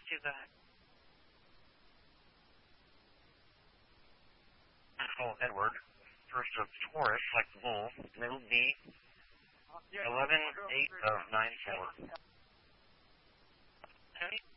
2, go ahead. Call Edward. First of Taurus, like the bull. Middle B. 11-8 of 9-4. Tony?